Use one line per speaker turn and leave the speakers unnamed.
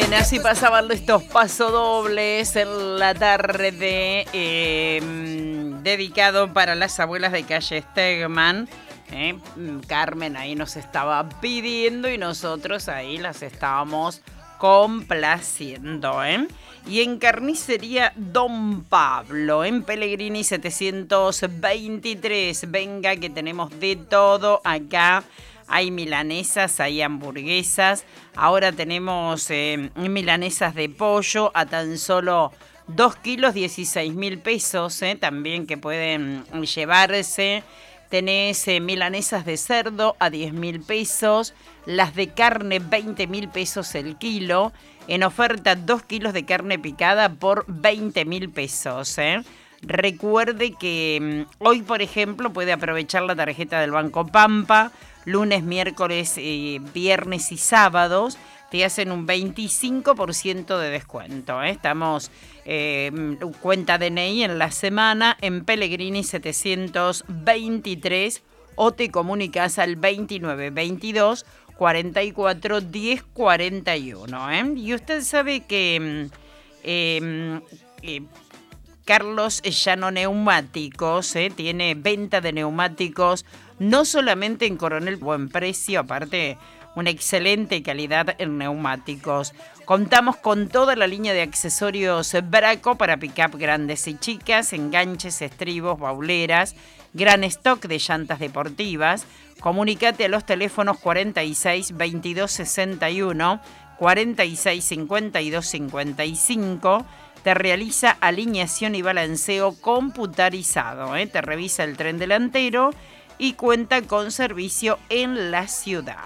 Bien, así pasaban estos pasodobles en la tarde dedicado para las abuelas de calle Stegman. Carmen ahí nos estaba pidiendo y nosotros ahí las estábamos complaciendo. Y en Carnicería Don Pablo, en Pellegrini 723, venga que tenemos de todo acá. Hay milanesas, hay hamburguesas. Ahora tenemos milanesas de pollo a tan solo 2 kilos, 16.000 pesos. También que pueden llevarse. Tenés milanesas de cerdo a 10.000 pesos. Las de carne, 20.000 pesos el kilo. En oferta, 2 kilos de carne picada por 20.000 pesos. Recuerde que hoy, por ejemplo, puede aprovechar la tarjeta del Banco Pampa. Lunes, miércoles, viernes y sábados te hacen un 25% de descuento. Estamos cuenta DNI en la semana en Pellegrini 723 o te comunicas al 2922 44 10 41. Y usted sabe que Carlos Llano Neumáticos tiene venta de neumáticos no solamente en Coronel, buen precio, aparte una excelente calidad en neumáticos. Contamos con toda la línea de accesorios Braco para pick-up grandes y chicas, enganches, estribos, bauleras, gran stock de llantas deportivas. Comunicate a los teléfonos 46 22 61, 46 52 55. Te realiza alineación y balanceo computarizado. Te revisa el tren delantero y cuenta con servicio en la ciudad.